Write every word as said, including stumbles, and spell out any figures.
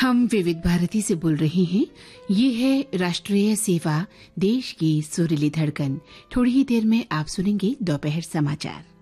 हम विविध भारती से बोल रहे हैं। ये है राष्ट्रीय सेवा, देश की सुरीली धड़कन। थोड़ी ही देर में आप सुनेंगे दोपहर समाचार।